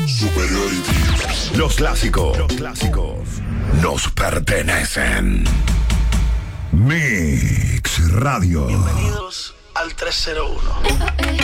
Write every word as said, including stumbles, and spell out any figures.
Superiority. Los clásicos. Los clásicos nos pertenecen. Mix Radio. Bienvenidos al trescientos uno.